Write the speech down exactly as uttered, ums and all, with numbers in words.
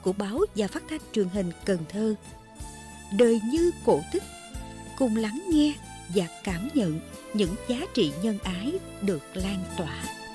của báo và phát thanh truyền hình Cần Thơ. Đời như cổ tích, cùng lắng nghe và cảm nhận những giá trị nhân ái được lan tỏa.